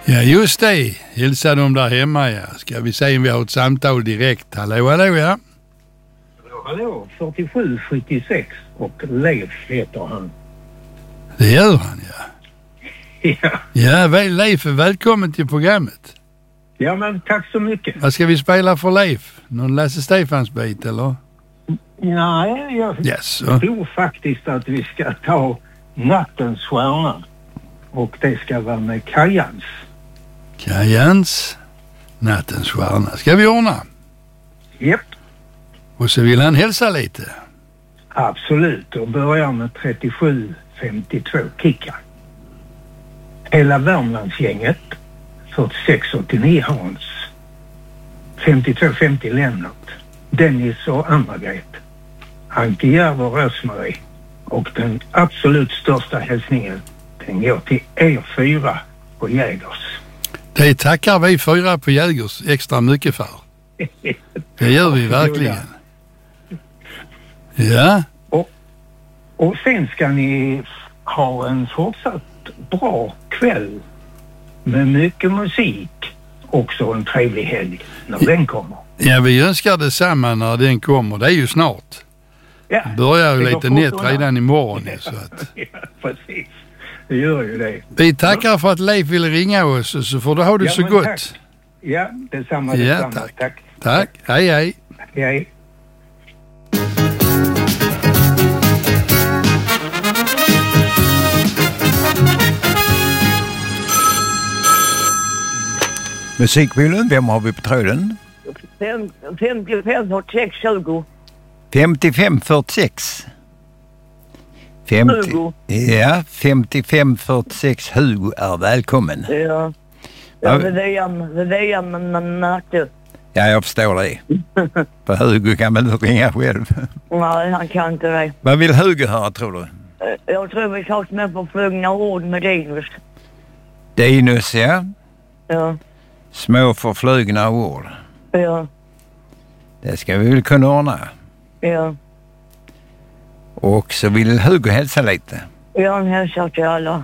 Ja, just det. Hälsa dem där hemma, ja. Ska vi se om vi har ett samtal direkt. Hallå, ja. Hallå, 4776 och Leif heter han. Det gör han, ja. Ja. Ja, Leif är välkommen till programmet. Ja, men tack så mycket. Vad ska vi spela för Leif? Någon Lasse Stefans bit, eller? Nej, jag tror faktiskt att vi ska ta Nattens stjärna. Och det ska vara med Kajans. Kajans, Nattens stjärna. Ska vi ordna? Japp. Och så vill han hälsa lite. Absolut, och börjar med 3752 Kicka. Hela Värmlandsgänget, 4689 Hans, 5250 Lennart, Dennis och Anna-Gret, Anke Järv och Rosmarie, och den absolut största hälsningen, den går till er 4 på Jägers. Det tackar vi 4 på Jägers extra mycket för. Det gör vi verkligen. Ja. Och sen ska ni ha en fortsatt bra kväll med mycket musik. Också en trevlig helg när den kommer. Ja, vi önskar detsamma när den kommer. Det är ju snart. Ja. Börjar ju lite nätt redan imorgon. Så att... Ja, precis. Det gör ju det. Vi tackar för att Leif ville ringa oss, så får du ha det så gott. Tack. Ja, detsamma. Ja, tack. Hej. Hej. Musikbilen, vem har vi på tråden? 5546 20. 5546. 20. Ja, 5546 Hugo är välkommen. Ja. Ja, det är jag man märkte. Ja, jag förstår det. För Hugo kan väl ringa själv. Nej, han kan inte det. Vad vill Hugo höra, tror du? Jag tror vi tar med på flugna ord med Dinus. Dinus, ja. Ja. Små förflugna ord. Ja. Det ska vi väl kunna ordna. Ja. Och så vill Hugo hälsa lite. Ja, han hälsar till alla.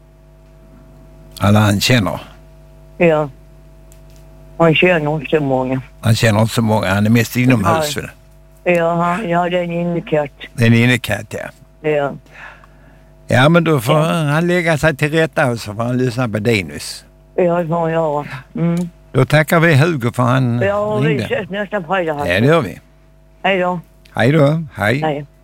Alla han känner. Ja. Han känner inte så många. Han känner inte så många. Han är mest inomhus. Ja, det är en innekatt. Det är en innekatt, ja. Ja. Ja, men då får han lägga sig till rätta och så får han lyssna på Dinus. Ja, det får han göra. Mm. Då tackar vi Hugo för han Ja, ringde. vi ses nästa fredag. Ja, det gör vi. Hej då. Hej då. Hej. Hej.